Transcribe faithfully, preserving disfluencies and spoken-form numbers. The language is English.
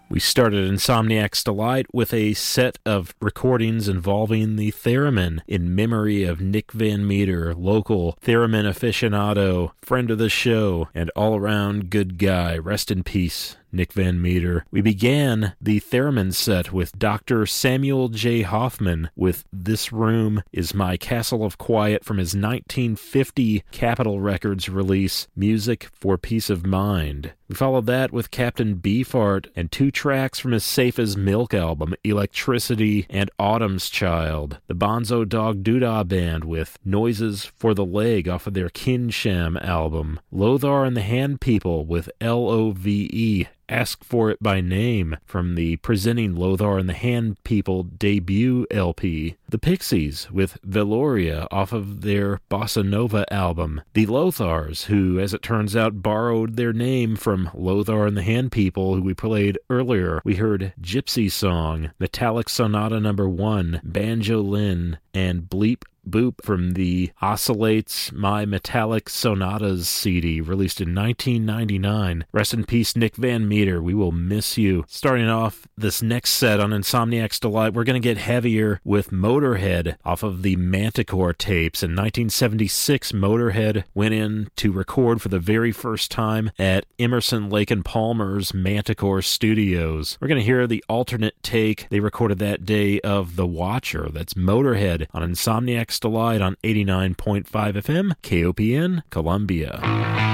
We started Insomniac's Delight with a set of recordings involving the theremin in memory of Nick Van Meter, local theremin aficionado, friend of the show, and all-around good guy. Rest in peace, Nick Van Meter. We began the theremin set with Doctor Samuel J. Hoffman with This Room Is My Castle of Quiet from his nineteen fifty Capitol Records release, Music for Peace of Mind. We followed that with Captain Beefheart and two tracks from his Safe as Milk album, Electricity and Autumn's Child. The Bonzo Dog Doodah Band with Noises for the Leg off of their Kinsham album. Lothar and the Hand People with L O V E, Ask For It By Name, from the Presenting Lothar and the Hand People debut L P. The Pixies with Veloria off of their Bossa Nova album. The Lothars, who, as it turns out, borrowed their name from Lothar and the Hand People, who we played earlier. We heard Gypsy Song, Metallic Sonata Number One, Banjolin, and Bleep Boop from the Oscillates My Metallic Sonatas C D, released in nineteen ninety-nine. Rest in peace, Nick Van Meter. We will miss you. Starting off this next set on Insomniac's Delight, we're going to get heavier with Motorhead off of the Manticore tapes. In nineteen seventy-six, Motorhead went in to record for the very first time at Emerson, Lake and Palmer's Manticore Studios. We're going to hear the alternate take they recorded that day of The Watcher. That's Motorhead on Insomniac's Delight on eighty-nine point five F M, K O P N, Columbia.